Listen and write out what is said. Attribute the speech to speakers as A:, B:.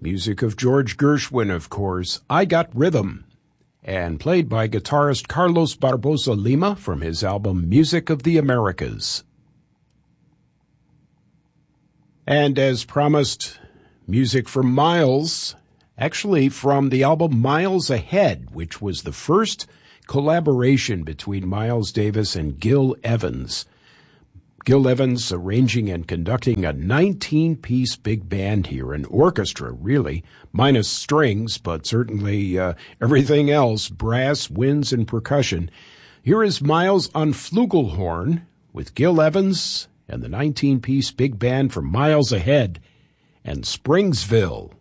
A: Music of George Gershwin, of course, I Got Rhythm, and played by guitarist Carlos Barbosa Lima from his album Music of the Americas. And as promised, music from Miles, actually from the album Miles Ahead, which was the first collaboration between Miles Davis and Gil Evans. Gil Evans arranging and conducting a 19-piece big band here, an orchestra, really, minus strings, but certainly everything else, brass, winds, and percussion. Here is Miles on flugelhorn with Gil Evans and the 19-piece big band from Miles Ahead and Springsville.